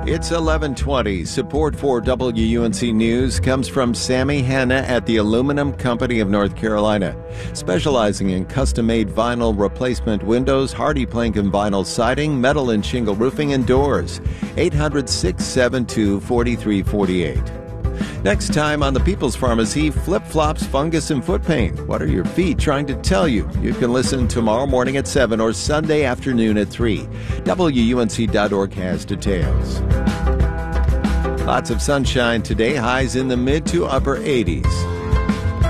It's 11:20. Support for WUNC News comes from Sammy Hanna at the Aluminum Company of North Carolina, specializing in custom-made vinyl replacement windows, hardy plank and vinyl siding, metal and shingle roofing, and doors. 800-672-4348. Next time on the People's Pharmacy, flip-flops, fungus, and foot pain. What are your feet trying to tell you? You can listen tomorrow morning at 7 or Sunday afternoon at 3. WUNC.org has details. Lots of sunshine today, highs in the mid to upper 80s.